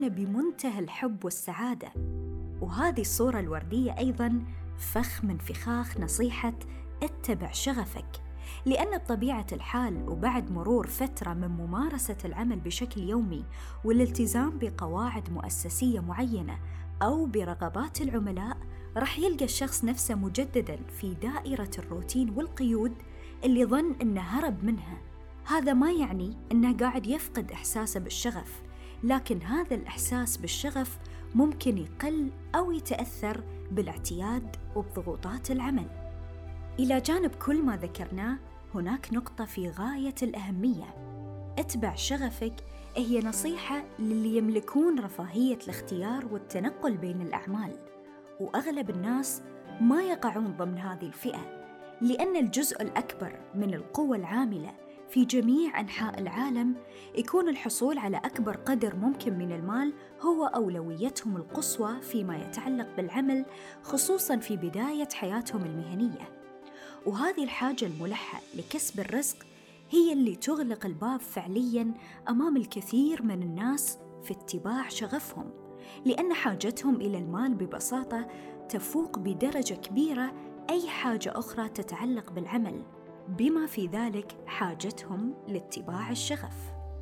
بمنتهى الحب والسعادة. وهذه الصورة الوردية أيضاً فخ من فخاخ نصيحة اتبع شغفك، لأن بطبيعة الحال وبعد مرور فترة من ممارسة العمل بشكل يومي والالتزام بقواعد مؤسسية معينة أو برغبات العملاء، رح يلقى الشخص نفسه مجدداً في دائرة الروتين والقيود اللي ظن إنه هرب منها. هذا ما يعني إنه قاعد يفقد إحساسه بالشغف، لكن هذا الإحساس بالشغف ممكن يقل أو يتأثر بالاعتياد وبضغوطات العمل. إلى جانب كل ما ذكرناه، هناك نقطة في غاية الأهمية. اتبع شغفك هي نصيحة للي يملكون رفاهية الاختيار والتنقل بين الأعمال، وأغلب الناس ما يقعون ضمن هذه الفئة، لأن الجزء الأكبر من القوى العاملة في جميع أنحاء العالم يكون الحصول على أكبر قدر ممكن من المال هو أولويتهم القصوى فيما يتعلق بالعمل، خصوصاً في بداية حياتهم المهنية. وهذه الحاجة الملحة لكسب الرزق هي اللي تغلق الباب فعلياً أمام الكثير من الناس في اتباع شغفهم، لأن حاجتهم إلى المال ببساطة تفوق بدرجة كبيرة أي حاجة أخرى تتعلق بالعمل، بما في ذلك حاجتهم لاتباع الشغف.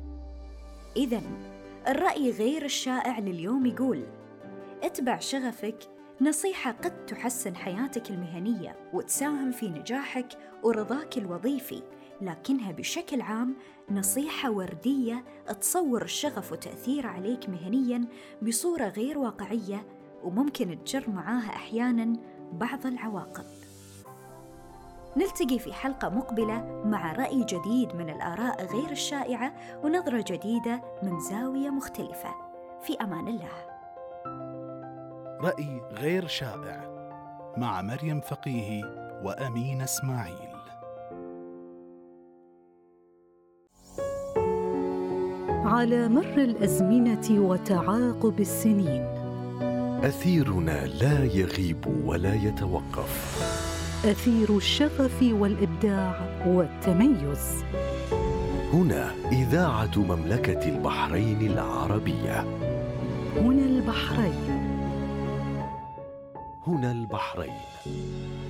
إذن الرأي غير الشائع لليوم يقول: اتبع شغفك نصيحة قد تحسن حياتك المهنية وتساهم في نجاحك ورضاك الوظيفي، لكنها بشكل عام نصيحة وردية تصور الشغف وتأثيره عليك مهنياً بصورة غير واقعية، وممكن تجر معاها أحياناً بعض العواقب. نلتقي في حلقة مقبلة مع رأي جديد من الآراء غير الشائعة ونظرة جديدة من زاوية مختلفة. في أمان الله. رأي غير شائع مع مريم فقيهي وأمين إسماعيل. على مر الأزمنة وتعاقب السنين، أثيرنا لا يغيب ولا يتوقف، أثير الشغف والإبداع والتميز. هنا إذاعة مملكة البحرين العربية. هنا البحرين. هنا البحرين.